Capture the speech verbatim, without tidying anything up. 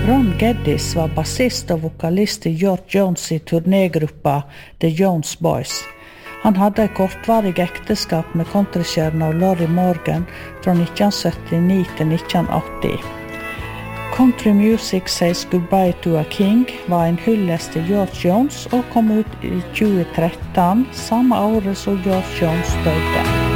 Ron Geddes var bassist og vokalist i George Jones i turnégruppa The Jones Boys. Han hadde et kortvarig ekteskap med countrystjerna Lorrie Morgan fra nitten syttini til nitten åtti. Country Music Says Goodbye to a King var en hyllest til George Jones og kom ut i tjue tretton, samme året som George Jones døde.